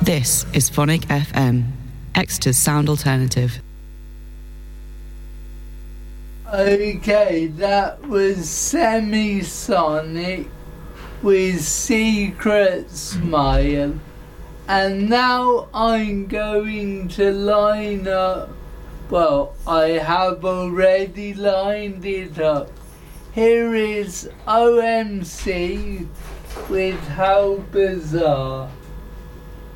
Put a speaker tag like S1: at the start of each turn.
S1: This is Phonic FM, Exeter's sound alternative.
S2: Okay, that was Semisonic with Secret Smile. And now I'm going to line up, well, I have already lined it up. Here is OMC with How Bizarre.